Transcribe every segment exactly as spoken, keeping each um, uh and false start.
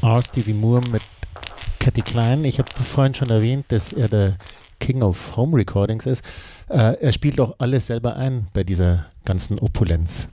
R. Stevie Moore mit Cathy Klein. Ich habe vorhin schon erwähnt, dass er der King of Home Recordings ist. Äh, er spielt auch alles selber ein bei dieser ganzen Opulenz.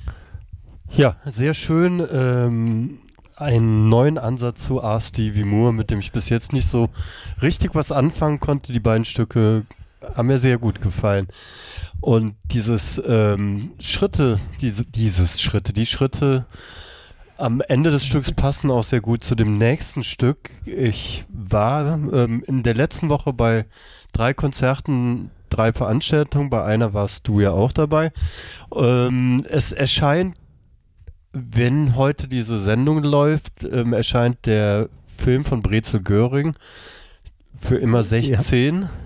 Ja, sehr schön. Ähm, einen neuen Ansatz zu R. Stevie Moore, mit dem ich bis jetzt nicht so richtig was anfangen konnte. Die beiden Stücke haben mir sehr gut gefallen. Und dieses ähm, Schritte, diese, dieses Schritte, die Schritte am Ende des Stücks passen auch sehr gut zu dem nächsten Stück. Ich war ähm, in der letzten Woche bei drei Konzerten, drei Veranstaltungen. Bei einer warst du ja auch dabei. Ähm, es erscheint, wenn heute diese Sendung läuft, ähm, erscheint der Film von Brezel Göring für immer sechzehn. Ja.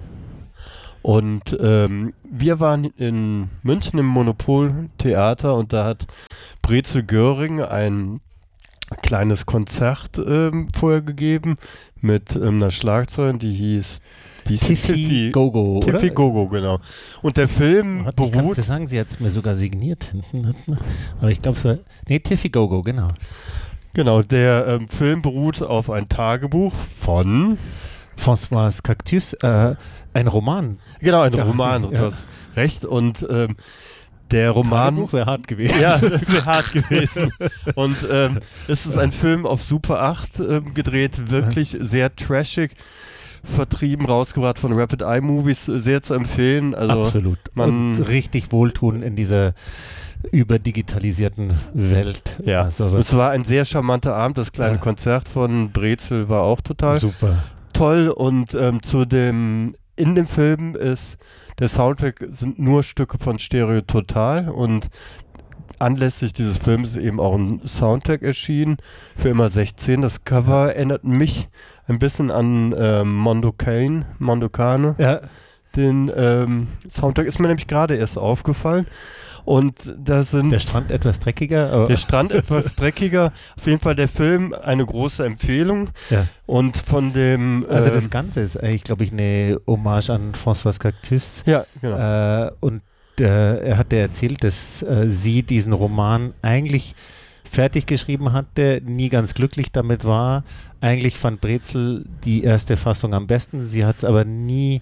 Und ähm, wir waren in München im Monopol-Theater und da hat Brezel Göring ein kleines Konzert ähm, vorher gegeben mit ähm, einer Schlagzeugerin, die hieß Tiffy Gogo, oder? Tiffy Gogo, genau. Und der Film hat, beruht... Ich kann es dir sagen, sie hat es mir sogar signiert hinten. Aber ich glaube, es war... Nee, Tiffy Gogo, genau. Genau, der ähm, Film beruht auf ein Tagebuch von... François Cactus, äh, ein Roman. Genau, ein Roman, ja. Du hast recht. Und ähm, der Roman... Tagebuch wäre hart gewesen. Ja, wäre hart gewesen. Und ähm, es ist ein Film auf Super acht ähm, gedreht, wirklich sehr trashig, vertrieben, rausgebracht von Rapid Eye Movies, sehr zu empfehlen. Also absolut. Man und richtig wohltun in dieser überdigitalisierten Welt. Ja, also es war ein sehr charmanter Abend. Das kleine ja. Konzert von Brezel war auch total super. Toll. Und ähm, zu dem, in dem Film ist, der Soundtrack sind nur Stücke von Stereo Total und anlässlich dieses Films ist eben auch ein Soundtrack erschienen für immer sechzehn. Das Cover erinnert mich ein bisschen an ähm, Mondo Cane, Mondo Cane. Ja. Den ähm, Soundtrack ist mir nämlich gerade erst aufgefallen. Und da sind... Der Strand etwas dreckiger. Aber der Strand etwas dreckiger. Auf jeden Fall der Film eine große Empfehlung. Ja. Und von dem... Also ähm, das Ganze ist eigentlich, glaube ich, eine Hommage an François Cactus. Ja, genau. Äh, und äh, er hatte erzählt, dass äh, sie diesen Roman eigentlich fertig geschrieben hatte, nie ganz glücklich damit war. Eigentlich fand Brezel die erste Fassung am besten. Sie hat es aber nie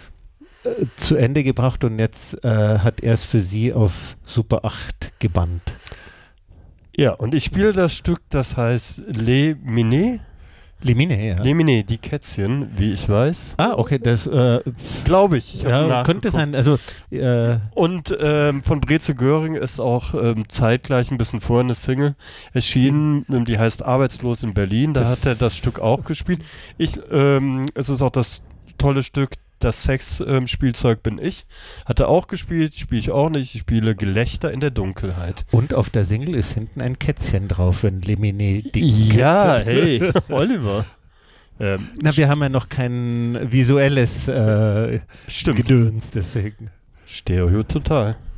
zu Ende gebracht und jetzt äh, hat er es für sie auf Super acht gebannt. Ja, und ich spiele das Stück, das heißt Les Minets. Les Minets, ja. Les Minets, die Kätzchen, wie ich weiß. Ah, okay, das äh, glaube ich. ich ja, könnte sein. Also, äh, und ähm, von Brezel Göring ist auch ähm, zeitgleich ein bisschen vorher eine Single erschienen, mhm. die heißt Arbeitslos in Berlin. Da das hat er das Stück auch gespielt. Ich, ähm, es ist auch das tolle Stück, das Sex-Spielzeug ähm, bin ich. Hat er auch gespielt, spiele ich auch nicht. Ich spiele Gelächter in der Dunkelheit. Und auf der Single ist hinten ein Kätzchen drauf, wenn Lemine die Ja, hey, Oliver. Ähm, Na, wir haben ja noch kein visuelles äh, Gedöns, deswegen. Stereo total.